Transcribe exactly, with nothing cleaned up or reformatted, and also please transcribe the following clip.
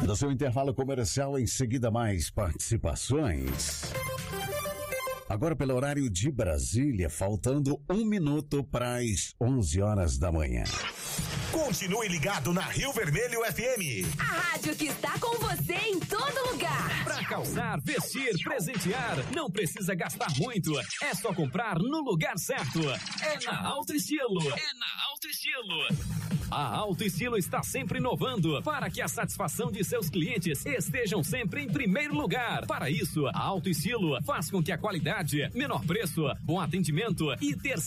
No seu intervalo comercial, em seguida mais participações. Agora pelo horário de Brasília, faltando um minuto para as onze horas da manhã. Continue ligado na Rio Vermelho F M. A rádio que está com você em todo lugar. Pra calçar, vestir, presentear, não precisa gastar muito. É só comprar no lugar certo. É na Alto Estilo. É na Alto Estilo. A Alto Estilo está sempre inovando para que a satisfação de seus clientes estejam sempre em primeiro lugar. Para isso, a Alto Estilo faz com que a qualidade, menor preço, bom atendimento e ter